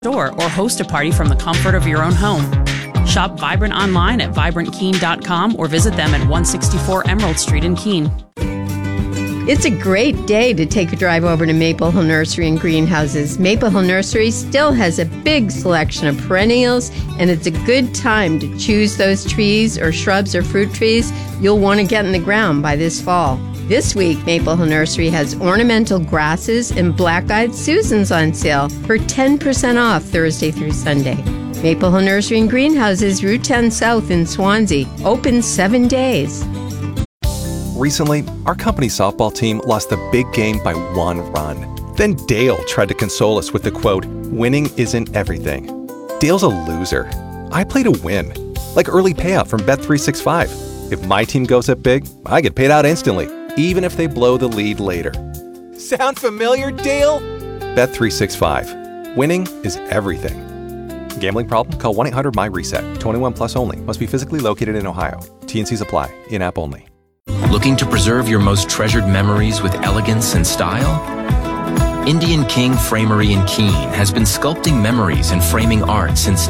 Store or host a party from the comfort of your own home. Shop Vibrant online at VibrantKeene.com or visit them at 164 Emerald Street in Keene. It's a great day to take a drive over to Maple Hill Nursery and Greenhouses. Maple Hill Nursery still has a big selection of perennials, and it's a good time to choose those trees or shrubs or fruit trees you'll want to get in the ground by this fall. This week, Maple Hill Nursery has ornamental grasses and black-eyed Susans on sale for 10% off Thursday through Sunday. Maple Hill Nursery and Greenhouses, Route 10 South in Swansea, open 7 days. Recently, our company softball team lost the big game by 1 run. Then Dale tried to console us with the quote, "Winning isn't everything." Dale's a loser. I play to win, like early payout from Bet365. If my team goes up big, I get paid out instantly, even if they blow the lead later. Sound familiar, Dale? Bet365. Winning is everything. Gambling problem? Call 1-800-MY-RESET. 21 plus only. Must be physically located in Ohio. T&Cs apply. In-app only. Looking to preserve your most treasured memories with elegance and style? Indian King Framery in Keene has been sculpting memories and framing art since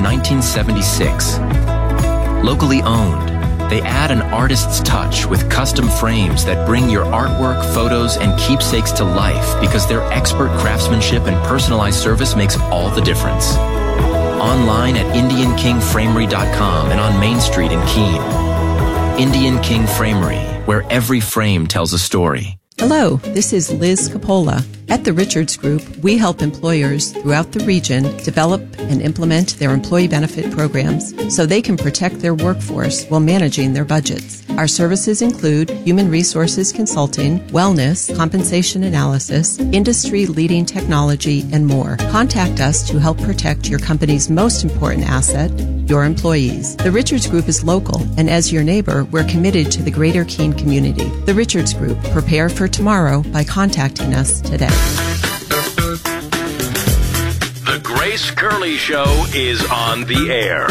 1976. Locally owned, they add an artist's touch with custom frames that bring your artwork, photos, and keepsakes to life because their expert craftsmanship and personalized service makes all the difference. Online at IndianKingFramery.com and on Main Street in Keene. Indian King Framery, where every frame tells a story. Hello, this is Liz Capola. At the Richards Group, we help employers throughout the region develop and implement their employee benefit programs so they can protect their workforce while managing their budgets. Our services include human resources consulting, wellness, compensation analysis, industry-leading technology, and more. Contact us to help protect your company's most important asset, your employees. The Richards Group is local, and as your neighbor, we're committed to the greater Keene community. The Richards Group. Prepare for tomorrow by contacting us today. The Grace Curley Show is on the air.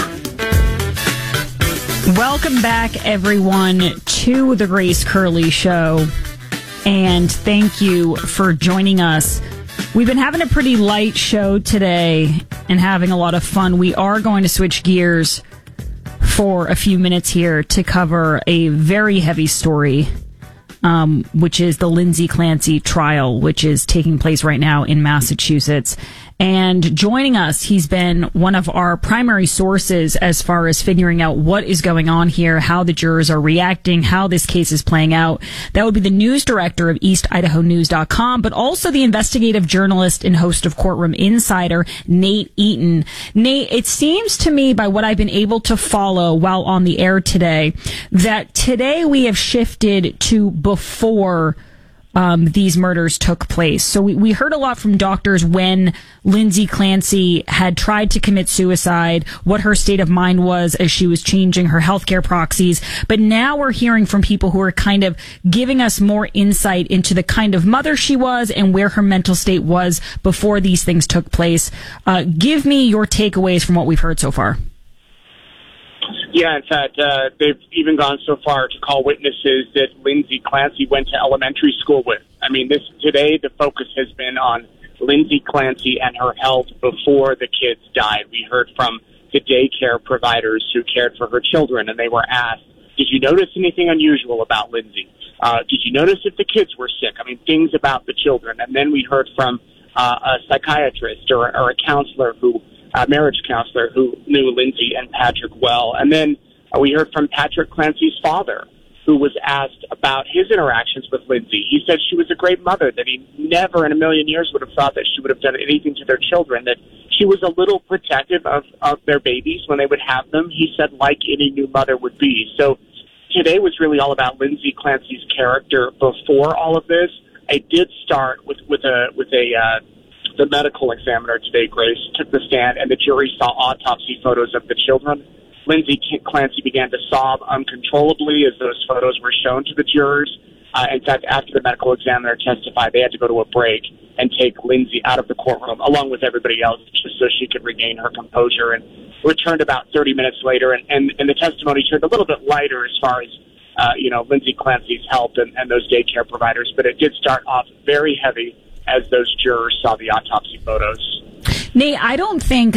Welcome back, everyone, to the Grace Curley Show, and thank you for joining us. We've been having a pretty light show today and having a lot of fun. We are going to switch gears for a few minutes here to cover a very heavy story, which is the Lindsay Clancy trial, which is taking place right now in Massachusetts. And joining us, he's been one of our primary sources as far as figuring out what is going on here, how the jurors are reacting, how this case is playing out. That would be the news director of EastIdahoNews.com, but also the investigative journalist and host of Courtroom Insider, Nate Eaton. Nate, it seems to me, by what I've been able to follow while on the air today, that today we have shifted to before these murders took place. So we heard a lot from doctors when Lindsay Clancy had tried to commit suicide, what her state of mind was as she was changing her healthcare proxies. But now we're hearing from people who are kind of giving us more insight into the kind of mother she was and where her mental state was before these things took place. Give me your takeaways from what we've heard so far. Yeah, in fact, they've even gone so far to call witnesses that Lindsay Clancy went to elementary school with. I mean, today the focus has been on Lindsay Clancy and her health before the kids died. We heard from the daycare providers who cared for her children, and they were asked, did you notice anything unusual about Lindsay? Did you notice if the kids were sick? I mean, things about the children. And then we heard from a psychiatrist or a counselor marriage counselor who knew Lindsay and Patrick well. And then we heard from Patrick Clancy's father, who was asked about his interactions with Lindsay. He said she was a great mother, that he never in a million years would have thought that she would have done anything to their children, that she was a little protective of their babies when they would have them. He said, like any new mother would be. So today was really all about Lindsay Clancy's character before all of this. I did start with the medical examiner today, Grace, took the stand, and the jury saw autopsy photos of the children. Lindsay Clancy began to sob uncontrollably as those photos were shown to the jurors. In fact, after the medical examiner testified, they had to go to a break and take Lindsay out of the courtroom, along with everybody else, just so she could regain her composure, and returned about 30 minutes later. And the testimony turned a little bit lighter as far as, Lindsay Clancy's health and those daycare providers, but it did start off very heavy as those jurors saw the autopsy photos. Nate, I don't think